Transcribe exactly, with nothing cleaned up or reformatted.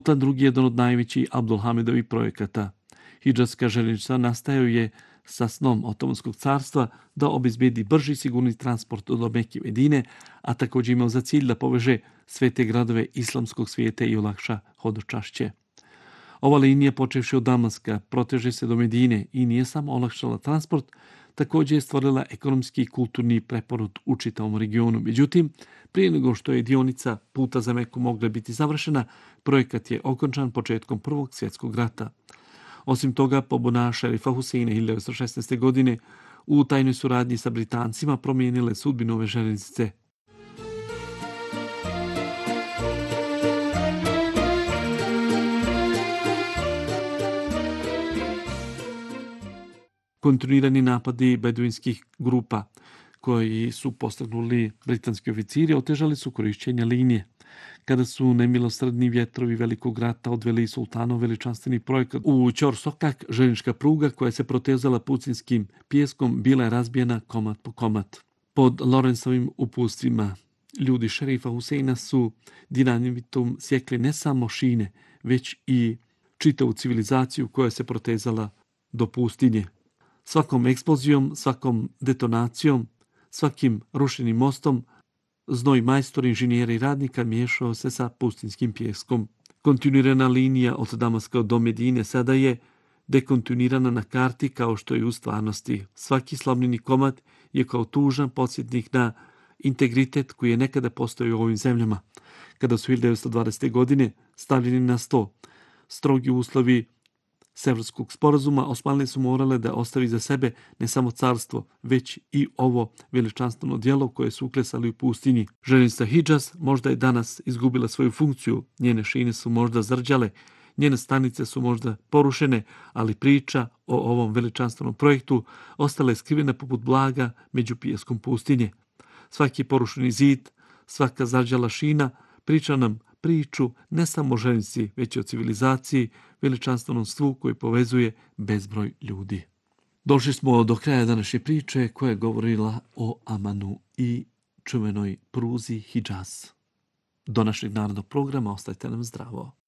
Ta drugi jedan od najvećih Abdulhamidovih projekata. Hidžazska željeznica nastajao je sa snom Otomanskog carstva da obezbedi brži sigurni transport od Mekke i Medine, a također imao za cilj da poveže sve te gradove islamskog svijeta i olakša hodočašće. Ova linija, počevši od Damaska, proteže se do Medine i nije samo olakšala transport, također je stvorila ekonomski i kulturni preporod u čitavom regionu. Međutim, prije nego što je dionica puta za Meku mogla biti završena, projekat je okončan početkom Prvog svjetskog rata. Osim toga, pobuna šerifa Huseina hiljadu devetsto šesnaeste. godine u tajnoj suradnji sa Britancima promijenile sudbinu ove željeznice. Kontinuirani napadi beduinskih grupa koji su postignuli britanski oficiri otežali su korišćenje linije. Kada su nemilosrdni vjetrovi velikog rata odveli sultanov veličanstveni projekat u Ćor Sokak, željeznička pruga koja se protezala pucinskim pijeskom bila je razbijena komad po komad. Pod Lorenzovim uputstvima ljudi šerifa Huseina su dinamitom sjekli ne samo šine, već i čitavu civilizaciju koja se protezala do pustinje. Svakom eksplozijom, svakom detonacijom, svakim rušenim mostom, znoj majstora, inženjera i radnika miješao se sa pustinskim pijeskom. Kontinuirana linija od Damaska do Medine sada je dekontinuirana na karti kao što je u stvarnosti. Svaki slomljeni komad je kao tužan podsjetnik na integritet koji je nekada postojao u ovim zemljama. Kada su hiljadu devetsto dvadesete. godine stavljeni na sto strogi uslovi Severskog sporazuma, Osmanlije su morale da ostavi za sebe ne samo carstvo, već i ovo veličanstveno djelo koje su uklesali u pustinji. Željeznica Hidžaz možda je danas izgubila svoju funkciju, njene šine su možda zrđale, njene stanice su možda porušene, ali priča o ovom veličanstvenom projektu ostala je skrivena poput blaga među pijeskom pustinje. Svaki porušeni zid, svaka zarđala šina priča nam priču ne samo o željeznici, već i o civilizaciji, veličanstvenom stvu koji povezuje bezbroj ljudi. Došli smo do kraja današnje priče koja je govorila o Amanu i čuvenoj pruzi Hidžaz. Do našeg narodnog programa ostajte nam zdravo.